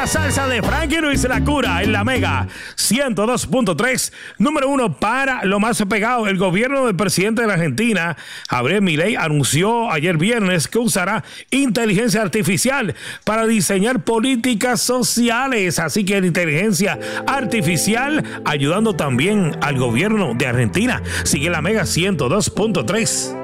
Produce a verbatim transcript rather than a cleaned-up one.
música salsa de Frankie Ruiz La Cura en la Mega ciento dos punto tres. Número uno para lo más pegado. El gobierno del presidente de la Argentina, Javier Milei, anunció ayer viernes que usará inteligencia artificial para diseñar políticas sociales. Así que la inteligencia artificial ayudando también al gobierno de Argentina. Sigue la Mega ciento dos punto tres.